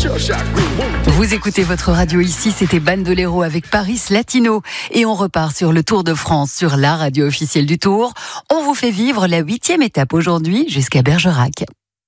Vous écoutez votre radio ici, c'était Bandolero avec Paris Latino. Et on repart sur le Tour de France sur la radio officielle du Tour. On vous fait vivre la 8e étape aujourd'hui jusqu'à Bergerac.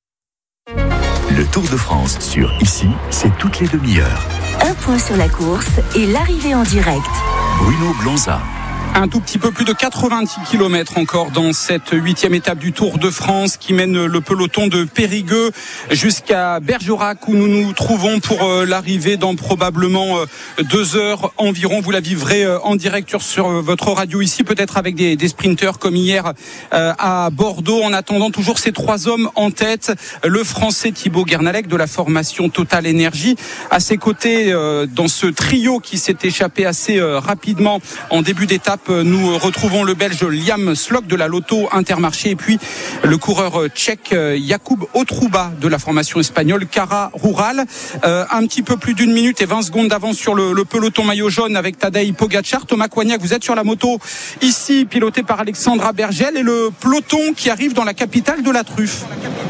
Le Tour de France sur Ici, c'est toutes les demi-heures. Un point sur la course et l'arrivée en direct. Bruno Blanza. Un tout petit peu plus de 90 km encore dans cette 8e étape du Tour de France qui mène le peloton de Périgueux jusqu'à Bergerac où nous nous trouvons pour l'arrivée dans probablement 2 heures environ. Vous la vivrez en direct sur votre radio ici, peut-être avec des sprinteurs comme hier à Bordeaux. En attendant, toujours ces 3 hommes en tête. Le Français Thibaut Guernalec de la formation Total Énergie. À ses côtés, dans ce trio qui s'est échappé assez rapidement en début d'étape, nous retrouvons le Belge Liam Slock de la Lotto Intermarché et puis le coureur tchèque Jakub Otruba de la formation espagnole Cara Rural. Un petit peu plus d'1 minute et 20 secondes d'avance sur le peloton maillot jaune avec Tadej Pogačar. Thomas Coignac, vous êtes sur la moto ici, piloté par Alexandra Bergel, et le peloton qui arrive dans la capitale de la truffe.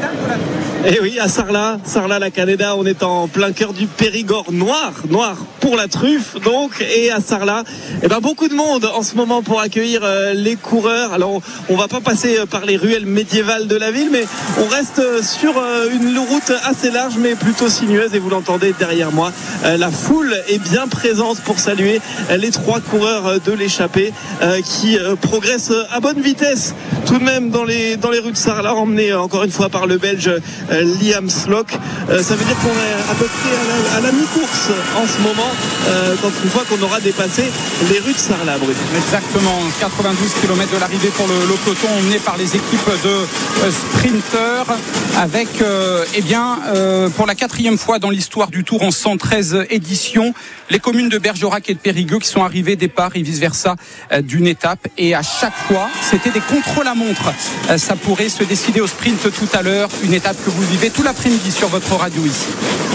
Et oui, à Sarlat, la Canéda, on est en plein cœur du Périgord, noir pour la truffe donc. Et à Sarlat, beaucoup de monde en ce moment pour accueillir les coureurs. Alors on va pas passer par les ruelles médiévales de la ville, mais on reste sur une route assez large mais plutôt sinueuse, et vous l'entendez derrière moi, la foule est bien présente pour saluer les 3 coureurs de l'échappée qui progressent à bonne vitesse tout de même dans les rues de Sarlat, emmenés encore une fois par le Belge Liam Slock. Ça veut dire qu'on est à peu près à la mi-course en ce moment, quand une fois qu'on aura dépassé les rues de Sarlat, Bruno. Exactement, 92 km de l'arrivée pour le peloton emmené par les équipes de sprinteurs avec pour la 4e fois dans l'histoire du Tour en 113 éditions, les communes de Bergerac et de Périgueux qui sont arrivées départ et vice-versa d'une étape, et à chaque fois c'était des contrôles à montre. Ça pourrait se décider au sprint tout à l'heure, une étape que vous vivez tout l'après-midi sur votre radio ici.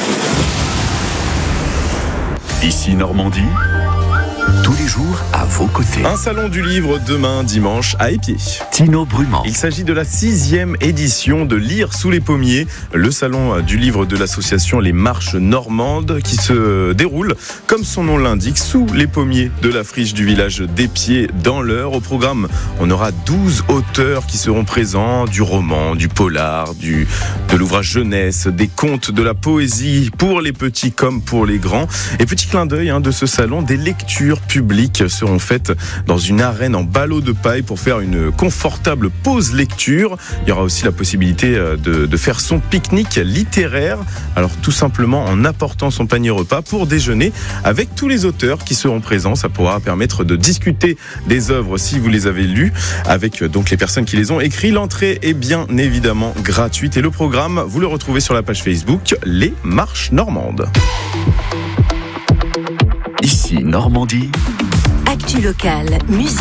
Ici Normandie, tous les jours à vos côtés. Un salon du livre demain dimanche à Épied. Tino Brumand. Il s'agit de la 6e édition de Lire sous les pommiers, le salon du livre de l'association Les Marches Normandes, qui se déroule, comme son nom l'indique, sous les pommiers de la friche du village d'Épied dans l'Eure. Au programme, on aura 12 auteurs qui seront présents, du roman, du polar, de l'ouvrage jeunesse, des contes, de la poésie pour les petits comme pour les grands. Et petit clin d'œil de ce salon, des lectures publiques seront faites dans une arène en ballots de paille pour faire une confortable pause lecture. Il y aura aussi la possibilité de faire son pique-nique littéraire. Alors tout simplement en apportant son panier repas pour déjeuner avec tous les auteurs qui seront présents. Ça pourra permettre de discuter des œuvres si vous les avez lues avec donc les personnes qui les ont écrites. L'entrée est bien évidemment gratuite et le programme, vous le retrouvez sur la page Facebook Les Marches Normandes. Ici Normandie. Actu locale, musique.